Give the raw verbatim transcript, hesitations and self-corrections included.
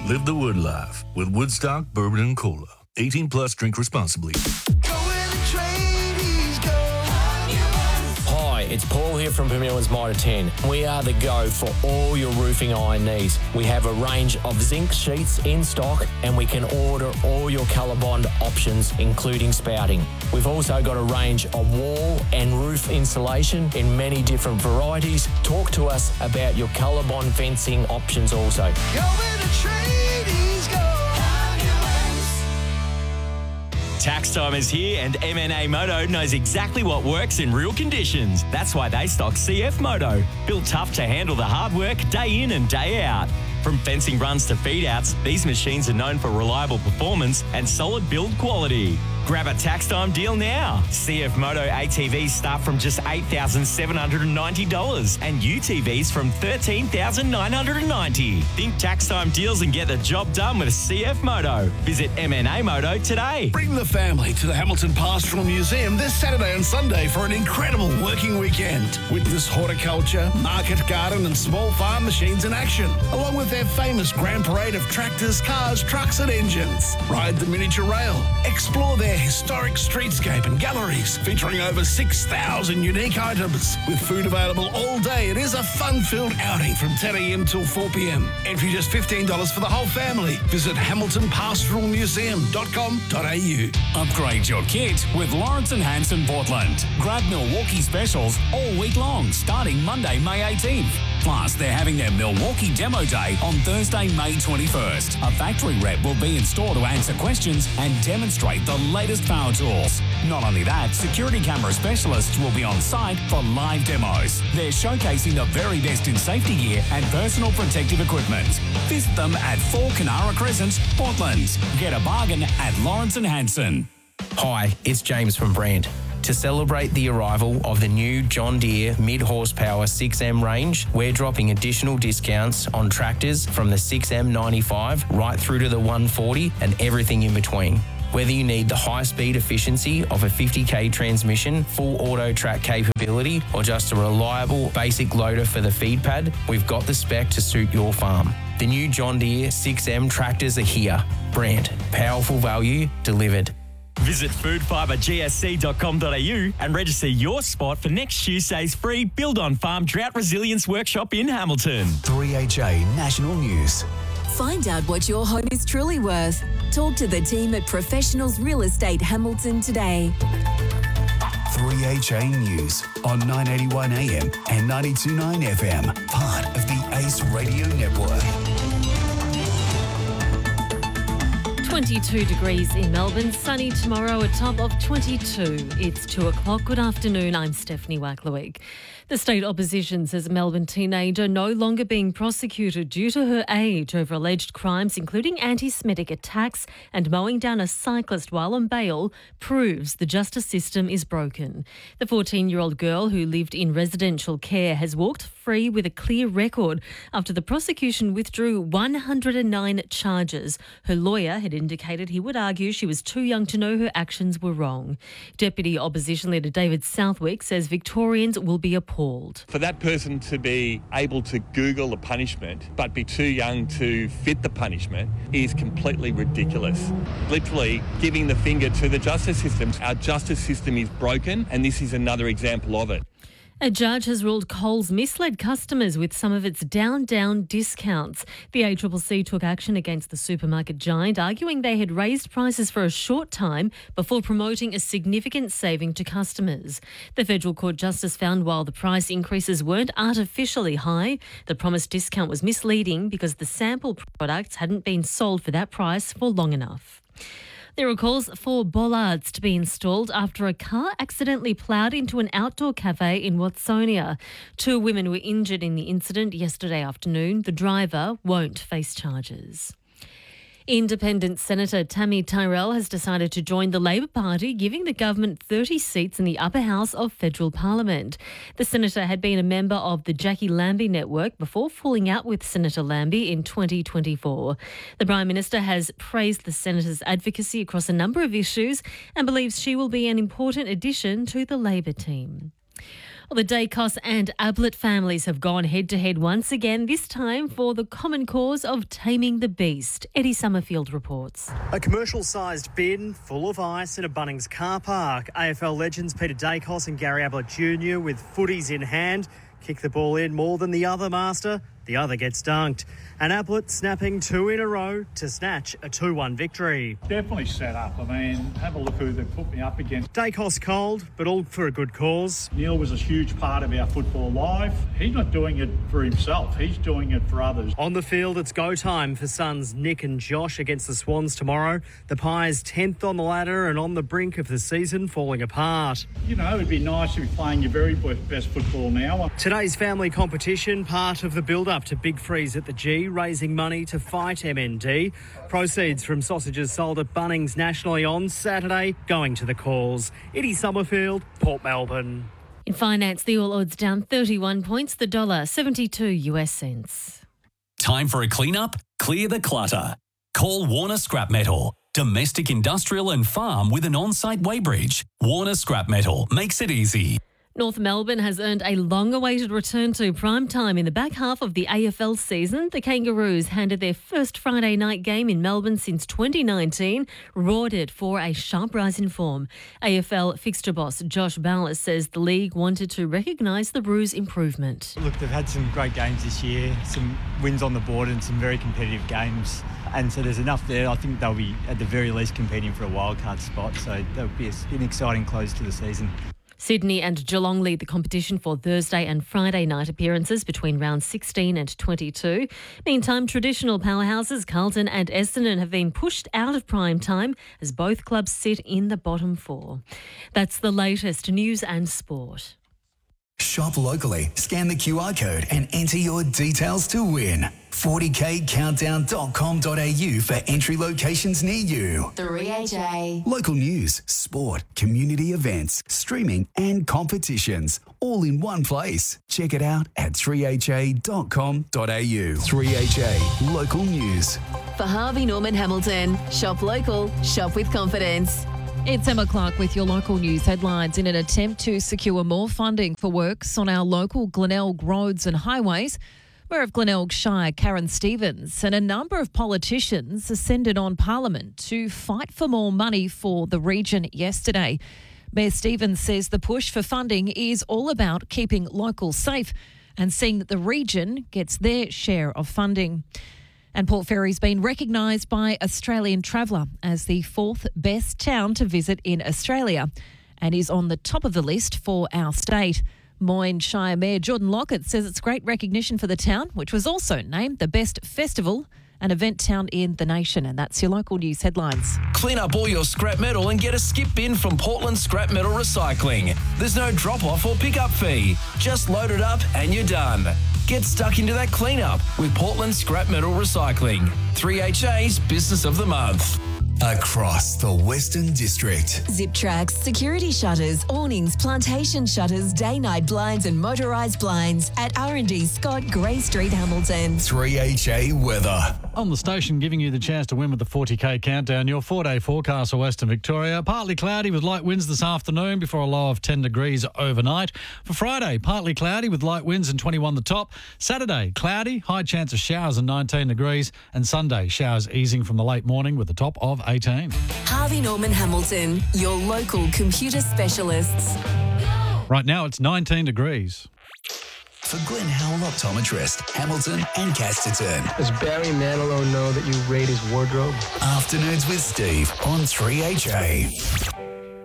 Live the Wood life with Woodstock Bourbon and Cola. eighteen plus, drink responsibly. Hi, it's Paul here from Vermeulen's Mitre ten. We are the go for all your roofing iron needs. We have a range of zinc sheets in stock and we can order all your ColourBond options, including spouting. We've also got a range of wall and roof insulation in many different varieties. Talk to us about your ColourBond fencing options also. Go where the tradies go. Tax time is here and M N A Moto knows exactly what works in real conditions. That's why they stock C F Moto, built tough to handle the hard work day in and day out. From fencing runs to feed-outs, these machines are known for reliable performance and solid build quality. Grab a tax time deal now. C F Moto A T Vs start from just eight thousand seven hundred ninety dollars and U T Vs from thirteen thousand nine hundred ninety dollars. Think tax time deals and get the job done with C F Moto. Visit M N A Moto today. Bring the family to the Hamilton Pastoral Museum this Saturday and Sunday for an incredible working weekend. Witness horticulture, market garden and small farm machines in action, along with their famous grand parade of tractors, cars, trucks and engines. Ride the miniature rail. Explore their historic streetscape and galleries featuring over six thousand unique items. With food available all day, it is a fun-filled outing from ten a.m. till four p.m. Entry just fifteen dollars for the whole family. Visit hamilton pastoral museum dot com dot a u. Upgrade your kit with Lawrence and Hanson Portland. Grab Milwaukee specials all week long, starting Monday, May eighteenth. Plus, they're having their Milwaukee Demo Day on Thursday, May twenty-first. A factory rep will be in store to answer questions and demonstrate the latest power tools. Not only that, security camera specialists will be on site for live demos. They're showcasing the very best in safety gear and personal protective equipment. Visit them at four Canara Crescent, Portland. Get a bargain at Lawrence and Hanson. Hi, it's James from Brand. To celebrate the arrival of the new John Deere mid-horsepower six M range, we're dropping additional discounts on tractors from the six M ninety-five right through to the one forty and everything in between. Whether you need the high-speed efficiency of a fifty k transmission, full auto track capability, or just a reliable basic loader for the feed pad, we've got the spec to suit your farm. The new John Deere six M tractors are here. Brand, powerful value delivered. Visit food fibre g s c dot com dot a u and register your spot for next Tuesday's free Build on Farm Drought Resilience Workshop in Hamilton. three H A National News. Find out what your home is truly worth. Talk to the team at Professionals Real Estate Hamilton today. three H A News on nine eighty-one A M and ninety-two point nine F M, part of the Ace Radio Network. twenty-two degrees in Melbourne, sunny tomorrow, a top of twenty-two. It's two o'clock. Good afternoon, I'm Stephanie Wacklewick. The state opposition says a Melbourne teenager no longer being prosecuted due to her age over alleged crimes including anti-Semitic attacks and mowing down a cyclist while on bail proves the justice system is broken. The fourteen-year-old girl who lived in residential care has walked free with a clear record after the prosecution withdrew one hundred nine charges. Her lawyer had indicated he would argue she was too young to know her actions were wrong. Deputy Opposition Leader David Southwick says Victorians will be appalled. For that person to be able to Google a punishment but be too young to fit the punishment is completely ridiculous. Literally giving the finger to the justice system. Our justice system is broken and this is another example of it. A judge has ruled Coles misled customers with some of its down-down discounts. The A C C C took action against the supermarket giant, arguing they had raised prices for a short time before promoting a significant saving to customers. The Federal Court Justice found while the price increases weren't artificially high, the promised discount was misleading because the sample products hadn't been sold for that price for long enough. There are calls for bollards to be installed after a car accidentally ploughed into an outdoor cafe in Watsonia. Two women were injured in the incident yesterday afternoon. The driver won't face charges. Independent Senator Tammy Tyrell has decided to join the Labor Party, giving the government thirty seats in the upper house of federal parliament. The senator had been a member of the Jackie Lambie network before falling out with Senator Lambie in twenty twenty-four. The Prime Minister has praised the senator's advocacy across a number of issues and believes she will be an important addition to the Labor team. Well, the Dacos and Ablett families have gone head-to-head once again, this time for the common cause of taming the beast. Eddie Summerfield reports. A commercial-sized bin full of ice in a Bunnings car park. A F L legends Peter Dacos and Gary Ablett Junior with footies in hand kick the ball in more than the other master. The other gets dunked. And Ablett snapping two in a row to snatch a two one victory. Definitely set up. I mean, have a look who they put me up against. Dacos cold, but all for a good cause. Neil was a huge part of our football life. He's not doing it for himself. He's doing it for others. On the field, it's go time for sons Nick and Josh against the Swans tomorrow. The Pies tenth on the ladder and on the brink of the season falling apart. You know, it'd be nice to be playing your very best football now. Today's family competition, part of the build-up to Big Freeze at the G, raising money to fight M N D. Proceeds from sausages sold at Bunnings nationally on Saturday going to the cause. Eddie Summerfield, Port Melbourne. In finance, the All Odds down thirty-one points, the dollar seventy-two US cents. Time for a clean-up? Clear the clutter. Call Warner Scrap Metal. Domestic, industrial and farm with an on-site weighbridge. Warner Scrap Metal makes it easy. North Melbourne has earned a long-awaited return to prime time in the back half of the A F L season. The Kangaroos handed their first Friday night game in Melbourne since twenty nineteen, roared it for a sharp rise in form. A F L fixture boss Josh Ballas says the league wanted to recognise the Roos' improvement. Look, they've had some great games this year, some wins on the board and some very competitive games. And so there's enough there. I think they'll be at the very least competing for a wildcard spot. So that'll be an exciting close to the season. Sydney and Geelong lead the competition for Thursday and Friday night appearances between rounds sixteen and twenty-two. Meantime, traditional powerhouses Carlton and Essendon have been pushed out of prime time as both clubs sit in the bottom four. That's the latest news and sport. Shop locally, scan the Q R code and enter your details to win. forty k countdown dot com dot a u for entry locations near you. three H A. Local news, sport, community events, streaming and competitions, all in one place. Check it out at three h a dot com dot a u. three H A, local news. For Harvey Norman Hamilton, shop local, shop with confidence. It's Emma Clark with your local news headlines. In an attempt to secure more funding for works on our local Glenelg roads and highways, Mayor of Glenelg Shire, Karen Stevens, and a number of politicians ascended on Parliament to fight for more money for the region yesterday. Mayor Stevens says the push for funding is all about keeping locals safe and seeing that the region gets their share of funding. And Port Fairy's been recognised by Australian Traveller as the fourth best town to visit in Australia and is on the top of the list for our state. Moyne Shire Mayor Jordan Lockett says it's great recognition for the town, which was also named the best festival and event town in the nation. And that's your local news headlines. Clean up all your scrap metal and get a skip bin from Portland Scrap Metal Recycling. There's no drop-off or pick-up fee. Just load it up and you're done. Get stuck into that cleanup with Portland Scrap Metal Recycling. three H A's Business of the Month. Across the Western District. Zip tracks, security shutters, awnings, plantation shutters, day-night blinds and motorised blinds at R and D Scott, Grey Street, Hamilton. three H A weather. On the station, giving you the chance to win with the forty k countdown. Your four-day forecast for Western Victoria. Partly cloudy with light winds this afternoon before a low of ten degrees overnight. For Friday, partly cloudy with light winds and twenty-one the top. Saturday, cloudy, high chance of showers and nineteen degrees. And Sunday, showers easing from the late morning with a top of eighteen. Harvey Norman Hamilton, your local computer specialists. Right now, it's nineteen degrees. For Glenn Howell Optometrist, Hamilton and Casterton. Does Barry Manilow know that you raid his wardrobe? Afternoons with Steve on three H A.